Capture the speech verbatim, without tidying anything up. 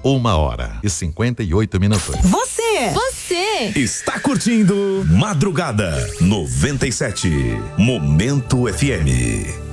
uma hora e cinquenta e oito minutos. Você, você está curtindo Madrugada noventa e sete, Momento F M.